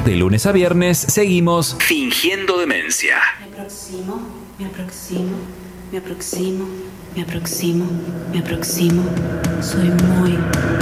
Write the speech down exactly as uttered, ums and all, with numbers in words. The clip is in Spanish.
de lunes a viernes, seguimos fingiendo demencia. Me aproximo, me aproximo, me aproximo, me aproximo, me aproximo. Soy muy